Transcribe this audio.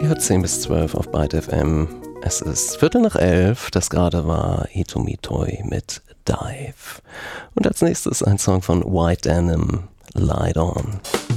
Ihr hört 10 bis 12 auf Byte FM. Es ist 11:15, das gerade war Hitomi Toi mit Dive. Und als nächstes ein Song von White Denim, Light On.